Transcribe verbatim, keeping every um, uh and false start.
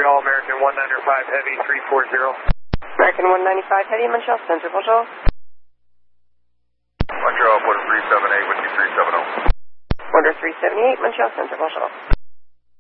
Montreal, American one ninety-five Heavy, three four zero. American one ninety-five Heavy, Montreal Center, bonjour. Montreal, Border three seven eight, with you three seven zero. Border three seven eight, Montreal Center, bonjour.